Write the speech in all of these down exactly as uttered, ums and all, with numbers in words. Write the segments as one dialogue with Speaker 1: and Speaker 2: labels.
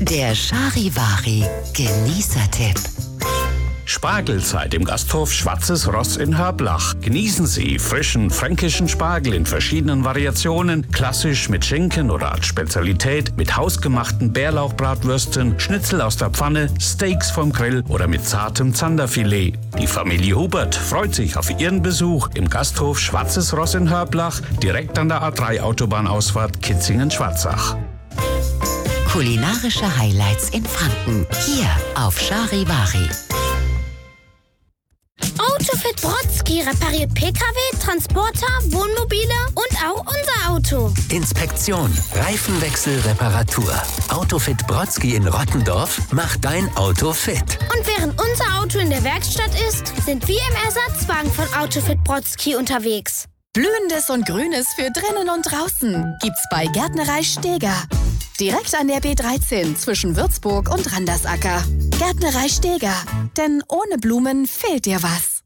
Speaker 1: Der Charivari Genießertipp.
Speaker 2: Spargelzeit im Gasthof Schwarzes Ross in Hörblach. Genießen Sie frischen fränkischen Spargel in verschiedenen Variationen, klassisch mit Schinken oder als Spezialität, mit hausgemachten Bärlauchbratwürsten, Schnitzel aus der Pfanne, Steaks vom Grill oder mit zartem Zanderfilet. Die Familie Hubert freut sich auf Ihren Besuch im Gasthof Schwarzes Ross in Hörblach, direkt an der A drei Autobahnausfahrt Kitzingen-Schwarzach.
Speaker 1: Kulinarische Highlights in Franken. Hier auf Charivari.
Speaker 3: Autofit Brodsky repariert P K W, Transporter, Wohnmobile und auch unser Auto.
Speaker 4: Inspektion, Reifenwechsel, Reparatur. Autofit Brodsky in Rottendorf macht dein Auto fit.
Speaker 3: Und während unser Auto in der Werkstatt ist, sind wir im Ersatzwagen von Autofit Brodsky unterwegs.
Speaker 5: Blühendes und Grünes für drinnen und draußen gibt's bei Gärtnerei Steger. Direkt an der B dreizehn zwischen Würzburg und Randersacker. Gärtnerei Steger, denn ohne Blumen fehlt dir was.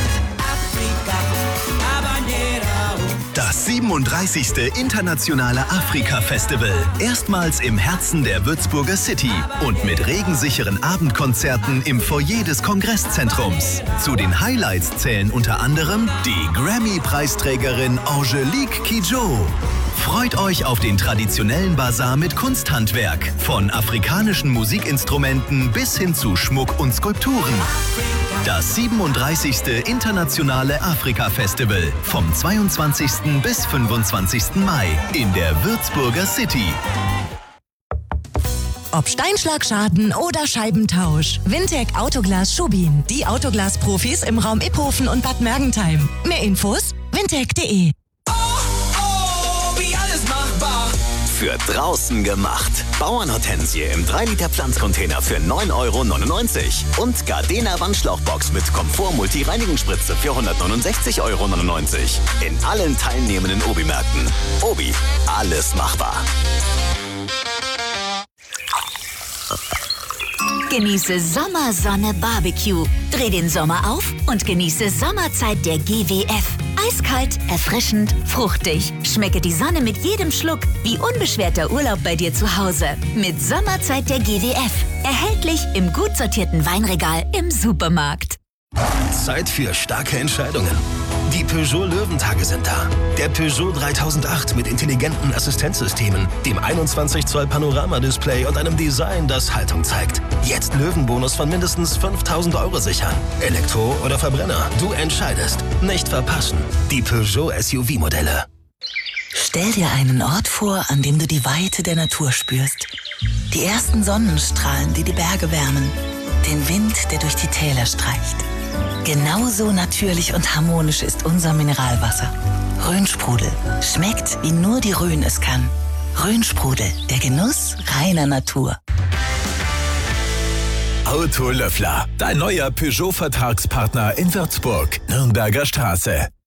Speaker 6: Das siebenunddreißigste Internationale Afrika-Festival. Erstmals im Herzen der Würzburger City und mit regensicheren Abendkonzerten im Foyer des Kongresszentrums. Zu den Highlights zählen unter anderem die Grammy-Preisträgerin Angelique Kidjo. Freut euch auf den traditionellen Basar mit Kunsthandwerk, von afrikanischen Musikinstrumenten bis hin zu Schmuck und Skulpturen. Das siebenunddreißigste Internationale Afrika-Festival vom zweiundzwanzigsten bis fünfundzwanzigsten Mai in der Würzburger City.
Speaker 7: Ob Steinschlagschaden oder Scheibentausch. Wintec Autoglas Schubin. Die Autoglas-Profis im Raum Iphofen und Bad Mergentheim. Mehr Infos wintec punkt de.
Speaker 4: Für draußen gemacht. Bauernhortensie im drei Liter Pflanzcontainer für neun Euro neunundneunzig. Und Gardena Wandschlauchbox mit Komfort-Multi-Reinigungsspritze für hundertneunundsechzig Euro neunundneunzig. In allen teilnehmenden Obi-Märkten. Obi, alles machbar.
Speaker 8: Genieße Sommersonne Barbecue. Dreh den Sommer auf und genieße Sommerzeit der G W F. Eiskalt, erfrischend, fruchtig. Schmecke die Sonne mit jedem Schluck, wie unbeschwerter Urlaub bei dir zu Hause. Mit Sommerzeit der G W F. Erhältlich im gut sortierten Weinregal im Supermarkt.
Speaker 9: Zeit für starke Entscheidungen. Die Peugeot Löwentage sind da. Der Peugeot dreitausendacht mit intelligenten Assistenzsystemen, dem einundzwanzig Zoll Panoramadisplay und einem Design, das Haltung zeigt. Jetzt Löwenbonus von mindestens fünftausend Euro sichern. Elektro oder Verbrenner, du entscheidest. Nicht verpassen. Die Peugeot S U V-Modelle.
Speaker 10: Stell dir einen Ort vor, an dem du die Weite der Natur spürst. Die ersten Sonnenstrahlen, die die Berge wärmen. Den Wind, der durch die Täler streicht. Genauso natürlich und harmonisch ist unser Mineralwasser. Rhönsprudel. Schmeckt, wie nur die Rhön es kann. Rhönsprudel, der Genuss reiner Natur.
Speaker 11: Autolöffler, dein neuer Peugeot-Vertragspartner in Würzburg, Nürnberger Straße.